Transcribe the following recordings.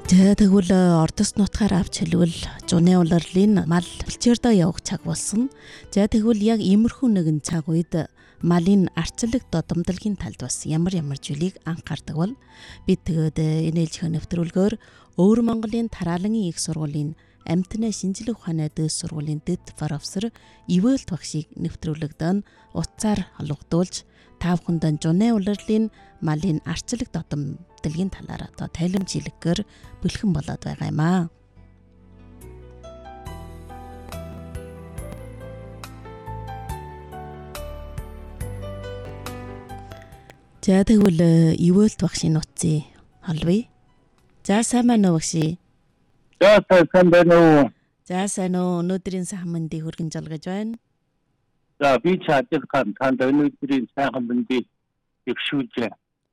Тэгвэл ордос нутгаар авч хэлвэл зуны улирлын мал бэлчээрдөө явах цаг болсон. Тэгвэл яг иймэрхүү нэгэн цаг үед малын арчлаг додомдолгийн талд бас ямар зүйлийг анхаардаг бол бид тэгээд энэ ээлжийн нэвтрүүлгээр Өвөр Монголын Тараалангийн их сургуулийн амтны шинжлэх ухааны дэс сургуулийн дэд профессор Ивэлт багшийг нэвтрүүлэгдэн утсаар холбогдуулж та бүхэнд зуны улирлын малын арчлаг додомдолгийн талаар тайлбарлахаар бэлхэн болоод байгаа юм аа. Тэгвэл Ивэлт багшийн утсыг холбоё. За сайн байна уу багш? За сайн байна уу? За сайн уу. Өнөөдрийн сайхан мэндийг хүргэн залгаж байна. За би чадхан танд өнөөдрийн сайхан мэндийг өвшүүлж.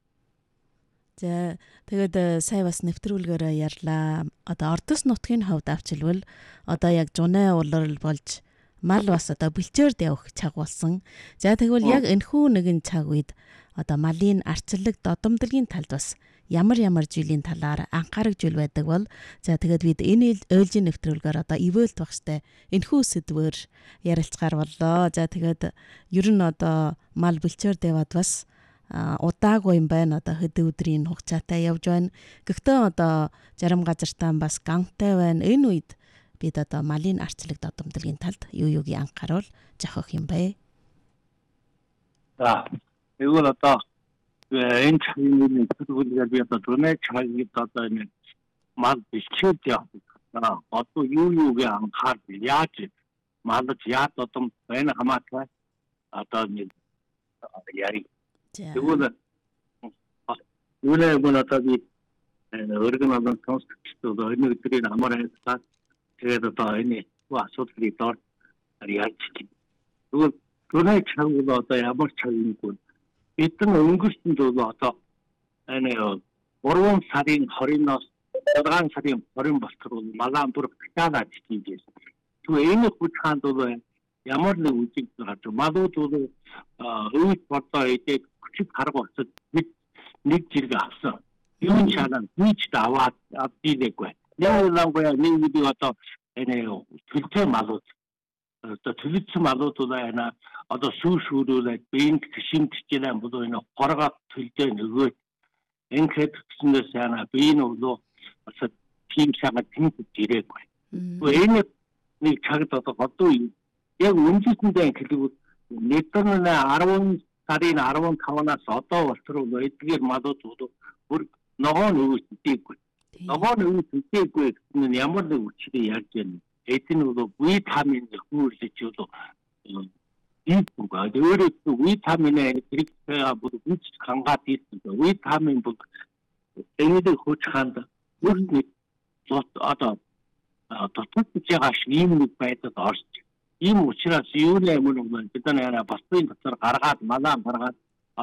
За тэгээд сая бас нэвтрүүлгээр ярьлаа. Ордос нутгийн хувьд авчилвал яг зуны улирал болж мал бас бэлчээрд явах цаг болсон. За тэгвэл яг энэхүү нэгэн цаг үед малын арчлаг додомдолгийн талд бас ямар зүйлийн талаар анхаарах зүйл байдаг бол тэгээд бид энэ ээлжийн нэвтрүүлгээр Ивэлт багштай энэхүү сэдвээр ярилцгаар боллоо. За тэгээд ер нь мал бэлчээрд яваад бас удаагүй юм байна. Хэдэн өдрийн хугацаатай явж байна. Гэхдээ зарим газартаа бас гантай байна. Энэ үед бид малын арчлаг додомдолгийн талд юуг анхааруул зохиох юм бэ? За тэгвэл энэ цагийн нэвтрүүлгээр би зуны цагийг энэ мал бэлчээрд явах юуг анхаар яаж малд яаж додом байна хамаатай нэг яри. Тэгвэл юунаа би өргөн сонсчихсон өнөөдрийн амар хайцаа тэгээд энэ асуудлыг доор яаж чинь. Тэгвэл зуны цаг бол ямар цаг юм бэ? Эдгээр өнгөрсөн зүйл энэ 3 сарын 20-оос 6 сарын 20 болтол малаан бүр хатаад тийж. Тэгвэл энэ хүчинд бол ямар нэг үжиг гарч малууд бол өвд бодоо идэх хүчит харга болсод нэг зэрэг авсан. Юун чанаа хийж аваад авдийггүй. Яалангуяа нэг энэ төлтөө малууд төлөвсөн малууд байна. Шүүрүүлээд бинт гişимт чилэн бодоо энэ хоргоо төлдөө нөгөө ингээд гэснээр сайн би энэ бол бас тим сайхан тэмцэж ирээгүй. Энэ нэг цагт яг үндэсэндээ хэлбэл нэгдэн 10 сарын 15-наас болтол эдгээр малууд бүр ногоон өвөс идэггүй. Ногоон өвөс идэггүй гэсэн нь ямар нэг үчирээ яаж яана. Эдгээр бол витамин хөөрлөж өөрөөр витамин хэрэгцээ бүр үж хангаад ийсэн. Витамин бол энэний хүч ханд бүрний дотоод ийм нэг байдалд орж. Ийм учраас юу нэмэн бид нэ басбын дотор гаргаад малаа гаргаад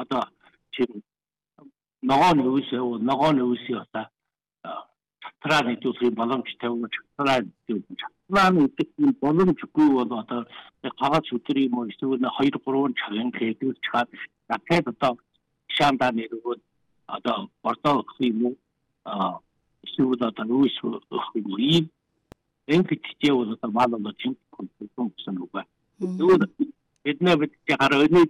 ногоон өвсөө татраа нэгдүүлэх боломжтой юм татраа нэгдүүлэх боломжгүй бол хагас өдөр юм уу эсвэл 2-3 цагийн хэдүүл чаад дахиад шаандаа нэргүүд бордоо юм уу эсвэл нүүс юм ийм энтитээ бол малууд чинь консумсэн үг ба. Тэгвэл бид гараа өнөөдөр